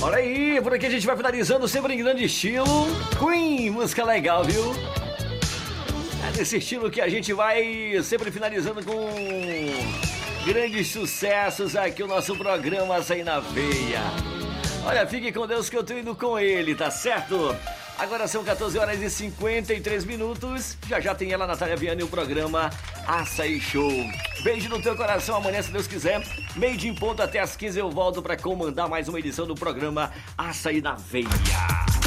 Olha aí, por aqui a gente vai finalizando sempre em grande estilo. Queen, música legal, viu? É desse estilo que a gente vai sempre finalizando com grandes sucessos aqui o nosso programa Açaí na Veia. Olha, fique com Deus que eu tô indo com ele, tá certo? Agora são 14 horas e 53 minutos. Já já tem ela, Natália Viana, e o programa Açaí Show. Beijo no teu coração. Amanhã, se Deus quiser, meio-dia em ponto até às 15 eu volto para comandar mais uma edição do programa Açaí na Veia.